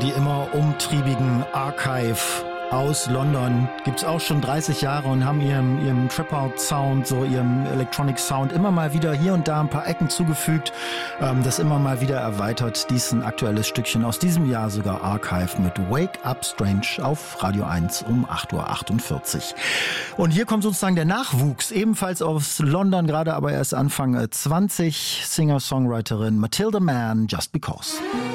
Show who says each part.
Speaker 1: die immer umtriebigen Archive aus London gibt's auch schon 30 Jahre und haben ihrem Trip-Out-Sound, so ihrem Electronic-Sound immer mal wieder hier und da ein paar Ecken zugefügt, das immer mal wieder erweitert. Dies ist ein aktuelles Stückchen aus diesem Jahr, sogar Archive mit Wake Up Strange auf Radio 1 um 8.48 Uhr. Und hier kommt sozusagen der Nachwuchs, ebenfalls aus London, gerade aber erst Anfang 20, Singer-Songwriterin Matilda Mann, Just Because.